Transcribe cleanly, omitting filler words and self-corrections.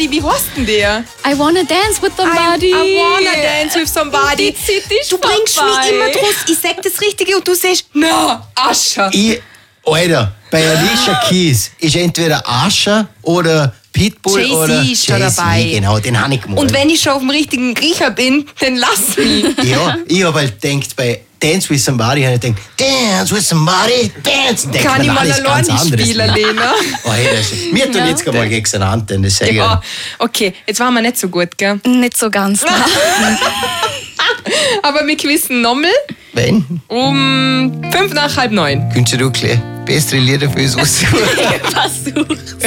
Somebody, wie heißt denn der? I wanna dance with somebody. I wanna dance with somebody. Die Zeit ist Du bringst vorbei. mich immer draus. Ich sag das Richtige und du sagst, na, Ascher. Alter, bei Alicia Keys ist entweder Asher oder Pitbull Jay-Z oder ist da dabei. Genau, den habe ich gemalt. Und wenn ich schon auf dem richtigen Griecher bin, dann lass mich. Ja, ich habe halt gedacht, bei Dance with Somebody, habe ich gedacht, Dance with Somebody, Dance. Denkt Kann man, ich mal das ist allein ganz nicht anderes. spielen, Lena? Oh, hey, wir tun jetzt mal gegeneinander, das sage ich Ja, ja. okay, jetzt waren wir nicht so gut, gell? Nicht so ganz. Nein. Aber wir quissen nochmal Wenn? um 8:55. Könntest du gleich bessere Lieder für uns aussuchen? Versuch.